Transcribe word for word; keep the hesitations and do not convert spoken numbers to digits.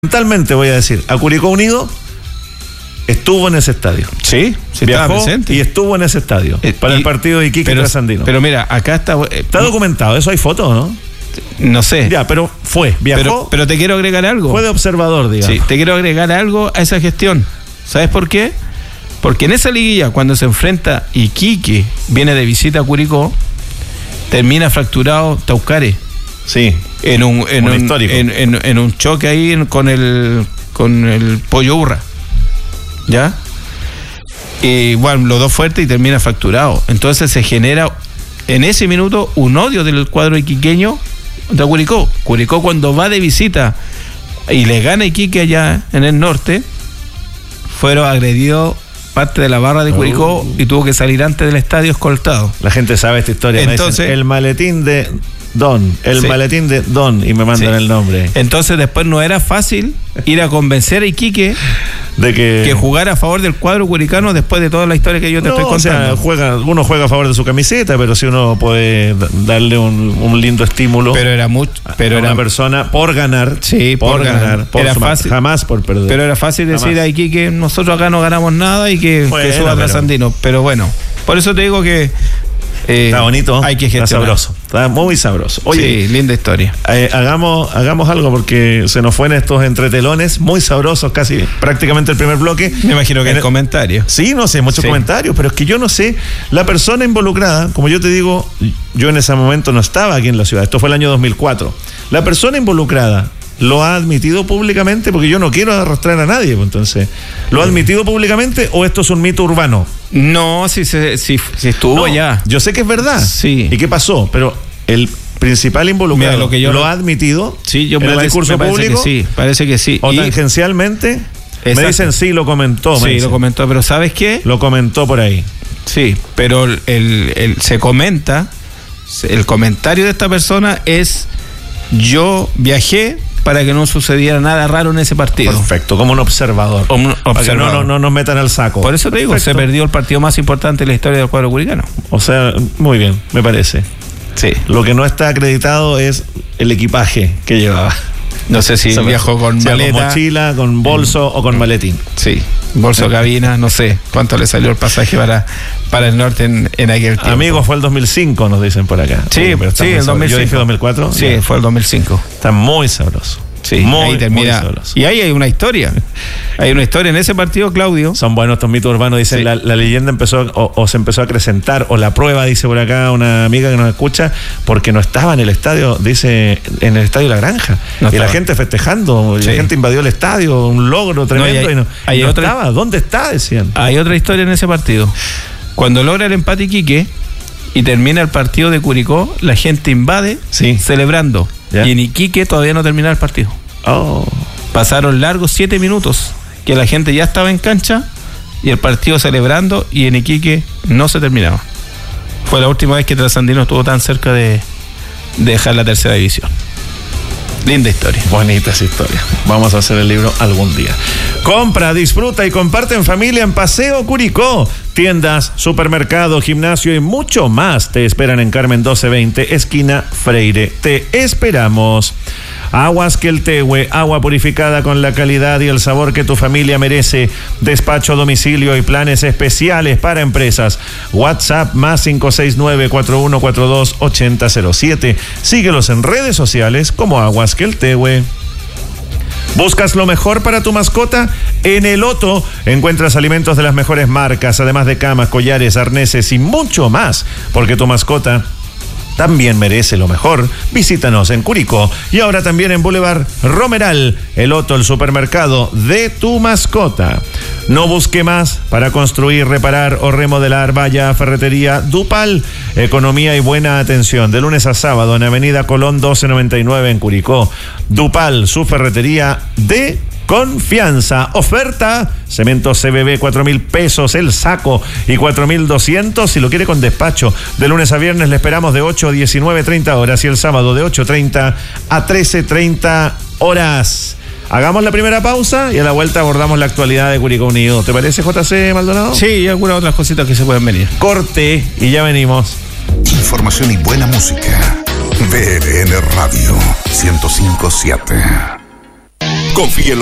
Fundamentalmente voy a decir, a Curicó Unido estuvo en ese estadio. Sí, sí, viajó estaba presente. Y estuvo en ese estadio eh, para y, el partido de Iquique pero, Trasandino. Pero mira, acá está... Eh, está documentado, eso hay fotos, ¿no? No sé. Ya, pero fue, viajó. Pero, pero te quiero agregar algo. Fue de observador, digamos. Sí, te quiero agregar algo a esa gestión. ¿Sabes por qué? Porque en esa liguilla, cuando se enfrenta Iquique, viene de visita a Curicó, termina fracturado Taucare. Sí. En un, en un, un histórico. En, en, en un choque ahí con el con el Pollo Urra. ¿Ya? Y bueno, los dos fuertes y termina fracturado. Entonces se genera en ese minuto un odio del cuadro iquiqueño de Curicó. Curicó, cuando va de visita y le gana Iquique allá en el norte, fueron agredidos parte de la barra de Curicó oh. y tuvo que salir antes del estadio escoltado. La gente sabe esta historia. Entonces, me dicen, el maletín de Don, el sí. maletín de Don, y me mandan sí. el nombre. Entonces después no era fácil ir a convencer a Iquique de que, que jugara a favor del cuadro curicano después de toda la historia que yo te no, estoy contando. O sea, juega, uno juega a favor de su camiseta, pero si uno puede darle un, un lindo estímulo. Pero era mucho, pero a era una persona por ganar, sí, por, por ganar, ganar. por era sumar, fácil, jamás por perder. Pero era fácil jamás. decir a Iquique, nosotros acá no ganamos nada y que, bueno, que suba Trasandino. Pero bueno, por eso te digo que Eh, está bonito, hay que está sabroso, está muy sabroso. Oye, sí, linda historia. Eh, hagamos, hagamos algo porque se nos fue en estos entretelones muy sabrosos, casi prácticamente el primer bloque. Me imagino que en el comentario. Sí, no sé, muchos sí. comentarios, pero es que yo no sé, la persona involucrada, como yo te digo, yo en ese momento no estaba aquí en la ciudad, esto fue el año dos mil cuatro. La persona involucrada ¿lo ha admitido públicamente? Porque yo no quiero arrastrar a nadie, pues entonces, ¿lo ha admitido públicamente o esto es un mito urbano? No, si se si, si estuvo no, ya. Yo sé que es verdad. Sí. ¿Y qué pasó? Pero el principal involucrado, Mira, lo, que yo ¿lo lo... ha admitido sí, yo en me el parece, discurso me público? Parece que sí, parece que sí. ¿O y... tangencialmente? Exacto. Me dicen sí, lo comentó. Sí, dicen. lo comentó, pero ¿sabes qué? Lo comentó por ahí. Sí, pero el, el, el, se comenta, el comentario de esta persona es: yo viajé para que no sucediera nada raro en ese partido. Perfecto, como un observador. Como un observador. Para que no, no, no nos metan al saco. Por eso te digo, Perfecto. Se perdió el partido más importante de la historia del cuadro curicano. O sea, muy bien, me parece. Sí. Lo que no está acreditado es el equipaje que llevaba. No sé si viajó con sea, maleta, con mochila, con bolso mm. o con maletín. Sí, bolso, cabina, no sé cuánto le salió el pasaje para, para el norte en, en aquel tiempo. Amigos, fue el dos mil cinco, nos dicen por acá. Sí, pero sí, el dos mil cinco. Yo dije dos mil cuatro. Sí, ya. Fue el dos mil cinco. Está muy sabroso. Sí, muy, ahí termina. Muy sabroso. Y ahí hay una historia. Hay una historia en ese partido, Claudio. Son buenos estos mitos urbanos. Dicen, sí. la, la leyenda empezó o, o se empezó a acrecentar, o la prueba, dice por acá una amiga que nos escucha, porque no estaba en el estadio, dice, en el estadio La Granja. No y estaba. La gente festejando, sí. La gente invadió el estadio, un logro tremendo, no, y, hay, y no, hay y no otra, estaba. ¿Dónde está? Decían. Hay otra historia en ese partido. Cuando logra el empate Iquique y termina el partido de Curicó, la gente invade, sí. celebrando. ¿Ya? Y en Iquique todavía no terminaba el partido. Oh. Pasaron largos siete minutos que la gente ya estaba en cancha y el partido celebrando, y en Iquique no se terminaba. Fue la última vez que Trasandino estuvo tan cerca de, de dejar la tercera división. Linda historia. Bonita esa historia. Vamos a hacer el libro algún día. Compra, disfruta y comparte en familia en Paseo Curicó. Tiendas, supermercado, gimnasio y mucho más te esperan en Carmen doce veinte, esquina Freire. Te esperamos. Aguas Queltehue, agua purificada con la calidad y el sabor que tu familia merece. Despacho a domicilio y planes especiales para empresas. WhatsApp más cinco seis nueve, cuatro uno cuatro dos, ocho cero cero siete. Síguelos en redes sociales como Aguas Queltehue. ¿Buscas lo mejor para tu mascota? En El Otto encuentras alimentos de las mejores marcas, además de camas, collares, arneses y mucho más, porque tu mascota también merece lo mejor. Visítanos en Curicó y ahora también en Boulevard Romeral. El Otto, el supermercado de tu mascota. No busque más para construir, reparar o remodelar. Vaya a Ferretería Dupal. Economía y buena atención. De lunes a sábado en Avenida Colón doce noventa y nueve en Curicó. Dupal, su ferretería de confianza. Oferta: cemento C B B, cuatro mil pesos el saco y cuatro mil doscientos si lo quiere con despacho. De lunes a viernes le esperamos de ocho a diecinueve treinta horas y el sábado de ocho treinta a trece treinta horas. Hagamos la primera pausa y a la vuelta abordamos la actualidad de Curicó Unido. ¿Te parece, J C Maldonado? Sí, y algunas otras cositas que se pueden venir. Corte y ya venimos. Información y buena música. B R N Radio ciento cinco punto siete. Confíe en